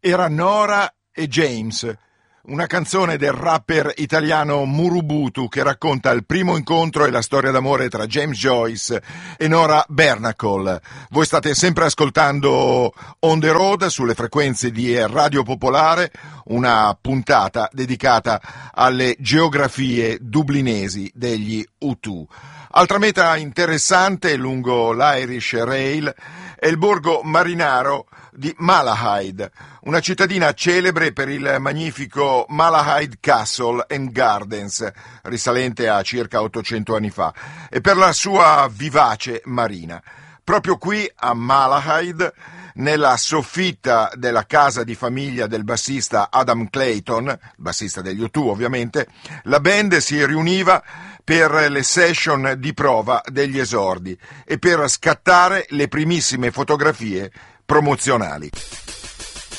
Era Nora e James, una canzone del rapper italiano Murubutu che racconta il primo incontro e la storia d'amore tra James Joyce e Nora Barnacle. Voi state sempre ascoltando On the Road sulle frequenze di Radio Popolare, una puntata dedicata alle geografie dublinesi degli Hutu. Altra meta interessante lungo l'Irish Rail è il borgo marinaro di Malahide, una cittadina celebre per il magnifico Malahide Castle and Gardens, risalente a circa 800 anni fa, e per la sua vivace marina. Proprio qui a Malahide, nella soffitta della casa di famiglia del bassista Adam Clayton, bassista degli U2 ovviamente, la band si riuniva per le session di prova degli esordi e per scattare le primissime fotografie promozionali.